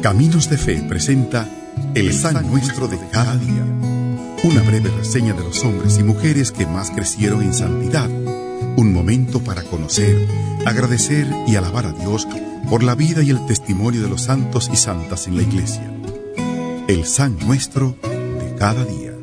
Caminos de Fe presenta el San Nuestro de cada día. Una breve reseña de los hombres y mujeres que más crecieron en santidad. Un momento para conocer, agradecer y alabar a Dios por la vida y el testimonio de los santos y santas en la Iglesia. El San Nuestro de cada día.